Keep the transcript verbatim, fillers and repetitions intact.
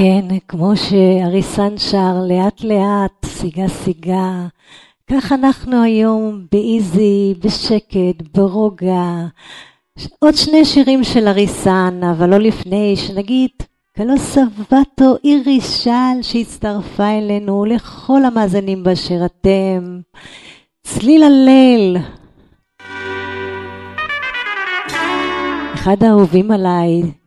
כן, כמו שאריסן שר לאט לאט, סיגה סיגה, כך אנחנו היום באיזי, בשקט, ברוגע. עוד שני שירים של אריסן, אבל לא לפני שנגיד קלו סבתו אירי של שהצטרפה אלינו, לכל המאזינים באשר אתם. צליל הליל, אחד האהובים עליי,